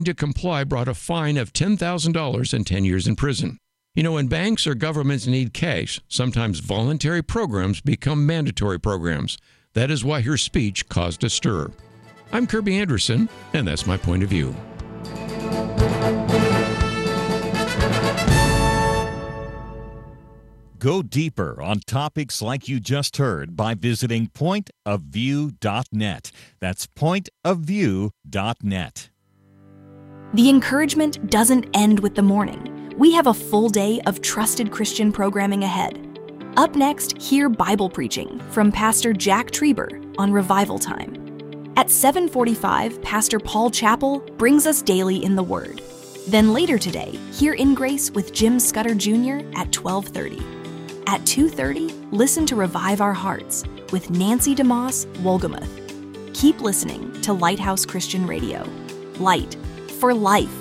to comply brought a fine of $10,000 and 10 years in prison. You know, when banks or governments need cash, sometimes voluntary programs become mandatory programs. That is why her speech caused a stir. I'm Kirby Anderson, and that's my point of view. Go deeper on topics like you just heard by visiting pointofview.net. That's pointofview.net. The encouragement doesn't end with the morning. We have a full day of trusted Christian programming ahead. Up next, hear Bible preaching from Pastor Jack Trieber on Revival Time. At 7:45, Pastor Paul Chappell brings us daily in the Word. Then later today, hear In Grace with Jim Scudder Jr. at 12:30. At 2:30, listen to Revive Our Hearts with Nancy DeMoss Wolgamuth. Keep listening to Lighthouse Christian Radio. Light for life.